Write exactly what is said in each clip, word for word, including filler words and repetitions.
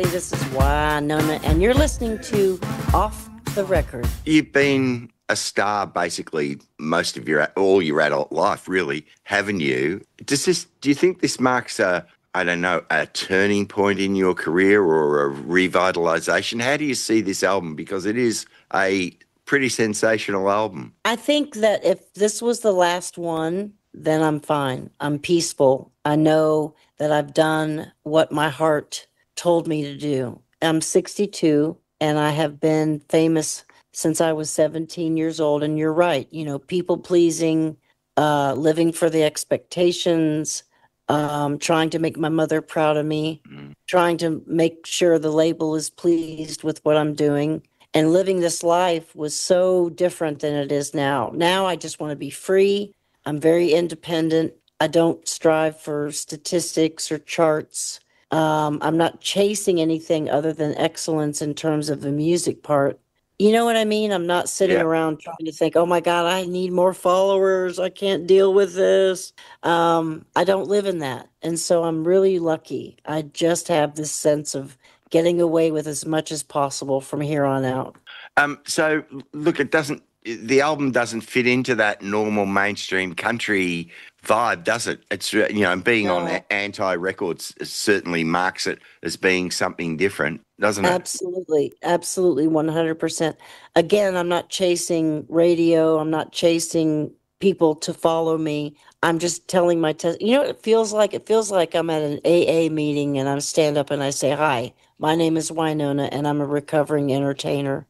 This is Wynonna, and you're listening to Off the Record. You've been a star basically most of your all your adult life, really, haven't you? Does this? Do you think this marks a I don't know a turning point in your career or a revitalization? How do you see this album? Because it is a pretty sensational album. I think that if this was the last one, then I'm fine. I'm peaceful. I know that I've done what my heart told me to do. I'm sixty-two and I have been famous since I was seventeen years old. And you're right, you know, people pleasing, uh, living for the expectations, um, trying to make my mother proud of me, mm. trying to make sure the label is pleased with what I'm doing. And living this life was so different than it is now. Now I just want to be free. I'm very independent. I don't strive for statistics or charts. Um, I'm not chasing anything other than excellence in terms of the music part. You know what I mean? I'm not sitting yeah. around trying to think, oh my God, I need more followers. I can't deal with this. Um, I don't live in that. And so I'm really lucky. I just have this sense of getting away with as much as possible from here on out. Um, so look, it doesn't, the album doesn't fit into that normal mainstream country vibe, does it? It's, you know, being no. on Anti Records certainly marks it as being something different, doesn't it? Absolutely. Absolutely. one hundred percent. Again, I'm not chasing radio. I'm not chasing people to follow me. I'm just telling my test. You know what it feels like? It feels like I'm at an A A meeting and I stand up and I say, hi, my name is Wynonna and I'm a recovering entertainer.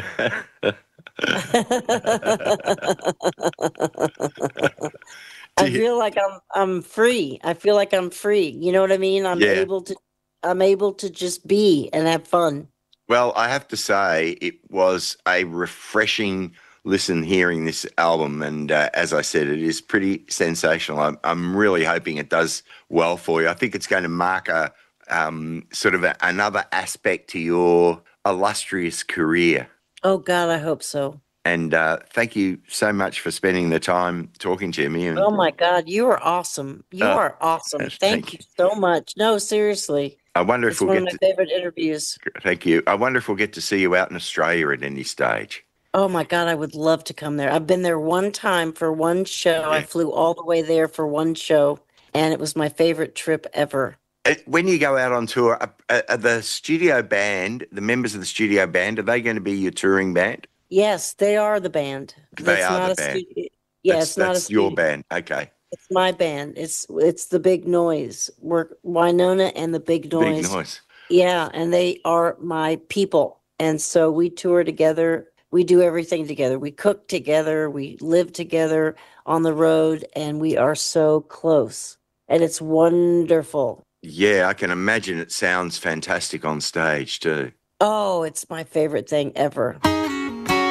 I feel like I'm I'm free. I feel like I'm free. You know what I mean? I'm yeah. able to I'm able to just be and have fun. Well, I have to say it was a refreshing listen hearing this album, and uh, as I said, it is pretty sensational. I'm, I'm really hoping it does well for you. I think it's going to mark a um, sort of a, another aspect to your illustrious career. Oh God, I hope so. And uh, thank you so much for spending the time talking to me. And, oh my God, you are awesome. You uh, are awesome. Thank, thank you so much. No, seriously. I wonder it's if we'll one get of my to, favorite interviews. Thank you. I wonder if we'll get to see you out in Australia at any stage. Oh my God, I would love to come there. I've been there one time for one show. Yeah. I flew all the way there for one show, and it was my favorite trip ever. When you go out on tour, are, are the studio band, the members of the studio band, are they going to be your touring band? Yes, they are the band. They that's are not the a band. Stu- yeah, that's, it's not that's a your studio. band. Okay. It's my band. It's it's the Big Noise. We're Wynonna and the Big Noise. Big Noise. Yeah, and they are my people. And so we tour together. We do everything together. We cook together. We live together on the road, and we are so close. And it's wonderful. Yeah, I can imagine it sounds fantastic on stage too. Oh, it's my favorite thing ever.